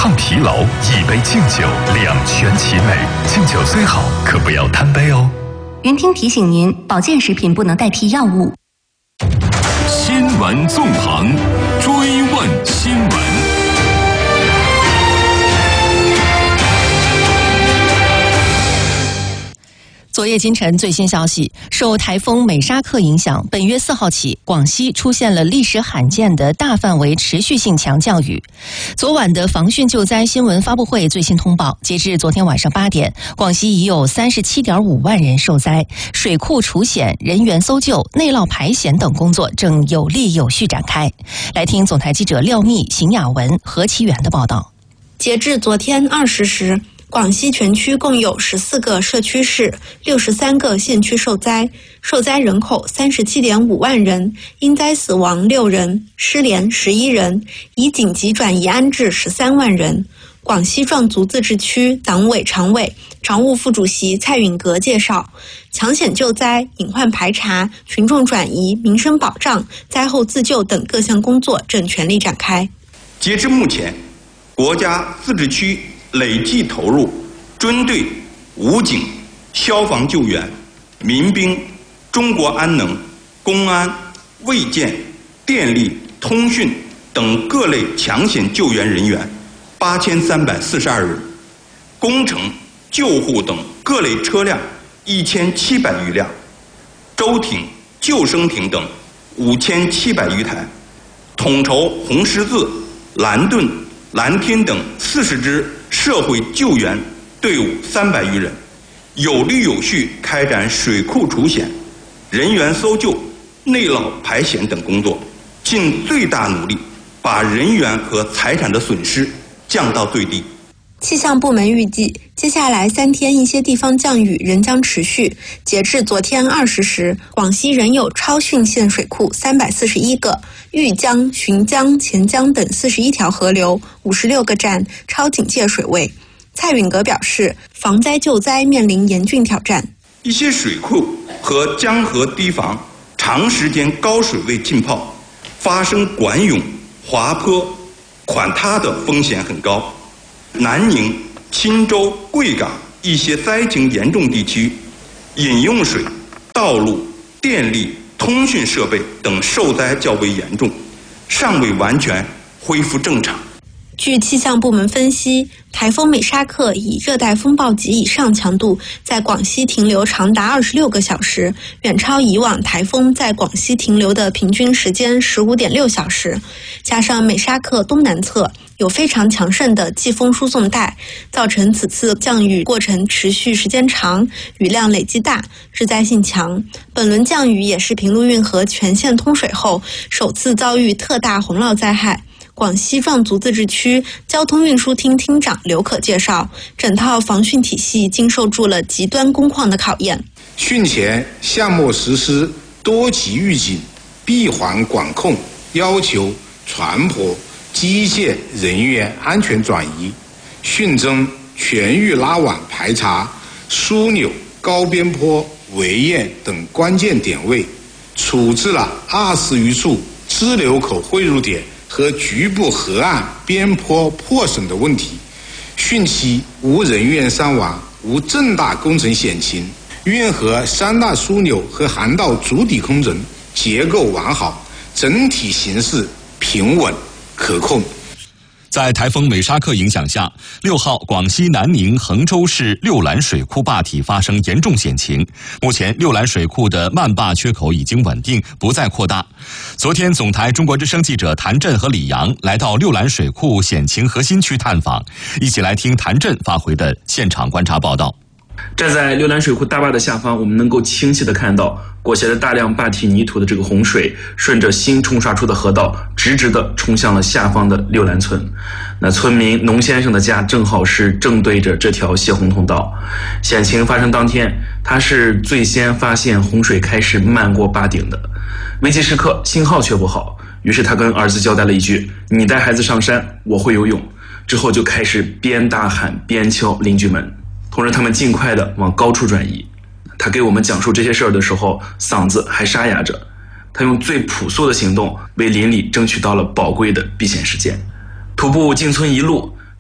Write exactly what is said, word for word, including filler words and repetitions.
抗疲劳，一杯敬酒，两全其美。敬酒虽好，可不要贪杯哦。 云听提醒您，保健食品不能代替药物。 新闻纵横，追问新闻。 昨夜今晨最新消息，受台风美沙克影响，本月四号起，广西出现了历史罕见的大范围持续性强降雨。昨晚的防汛救灾新闻发布会最新通报，截至昨天晚上八点，广西已有 三十七点五万人受灾，水库除险、人员搜救、内涝排险等工作正有力有序展开。来听总台记者廖密、邢雅文、何其元的报道。 截至昨天二十时，广西全区共有十四个社区市、六十三个县区受灾，受灾人口 三十七点五万人，因灾死亡六人，失联十一人，已紧急转移安置十三万人。广西壮族自治区党委常委、常务副主席蔡允格介绍，抢险救灾、隐患排查、群众转移、民生保障、灾后自救等各项工作正全力展开。 截至目前，国家自治区累计投入军队、武警、消防救援、民兵、中国安能、公安、卫健、电力、通讯等各类抢险救援人员八千三百四十二人，工程、救护等各类车辆一千七百余辆，舟艇、救生艇等五千七百余台，统筹红十字、蓝盾、蓝天等四十支社会救援队伍三百余人，有力有序开展水库除险、人员搜救、内涝排险等工作，尽最大努力把人员和财产的损失降到最低。 气象部门预计，接下来三天一些地方降雨仍将持续。截至昨天二十时，广西仍有超汛限水库三百四十一个，豫江、浔江、钱江等四十一条河流、五十六个站超警戒水位。蔡允格表示，防灾救灾面临严峻挑战。 一些水库和江河堤防长时间高水位浸泡，发生管涌、滑坡、垮塌的风险很高。南宁、钦州、贵港一些灾情严重地区，饮用水、道路、电力、通讯设备等受灾较为严重，尚未完全恢复正常。 据气象部门分析，台风美沙克以热带风暴级以上强度在广西停留长达二十六个小时，远超以往台风在广西停留的平均时间 十五点六小时。加上美沙克东南侧有非常强盛的季风输送带，造成此次降雨过程持续时间长，雨量累积大，致灾性强。本轮降雨也是平陆运河全线通水后首次遭遇特大洪涝灾害。广西壮族自治区交通运输厅厅长刘可介绍，整套防汛体系经受住了极端工况的考验。 汛前项目实施多级预警、闭环管控，要求船舶、机械人员安全转移，汛中全域拉网排查枢纽、高边坡、围堰等关键点位，处置了二十余处支流口汇入点和局部河岸边坡破损的问题。汛期无人员伤亡，无重大工程险情，运河三大枢纽和涵道主体工程结构完好，整体形势平稳可控。 在台风美沙克影响下，六号广西南宁衡州市六兰水库坝体发生严重险情。目前六兰水库的漫坝缺口已经稳定，不再扩大。昨天，总台中国之声记者谭震和李阳来到六兰水库险情核心区探访，一起来听谭震发回的现场观察报道。 站在六兰水库大坝的下方，我们能够清晰地看到裹挟着大量坝体泥土的这个洪水，顺着新冲刷出的河道，直直地冲向了下方的六兰村。那村民农先生的家正好是正对着这条泄洪通道。险情发生当天，他是最先发现洪水开始漫过坝顶的。危急时刻，信号却不好，于是他跟儿子交代了一句：“你带孩子上山，我会游泳。”之后就开始边大喊边敲邻居门，同时他们尽快的往高处转移。他给我们讲述这些事儿的时候，嗓子还沙哑着。他用最朴素的行动为邻里争取到了宝贵的避险时间。徒步进村一路，